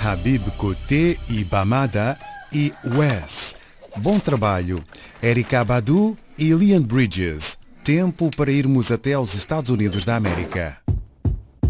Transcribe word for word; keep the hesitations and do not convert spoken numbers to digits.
Habib Koté e Bamada e Wes. Bom trabalho. Erika Badu e Leon Bridges. Tempo para irmos até aos Estados Unidos da América.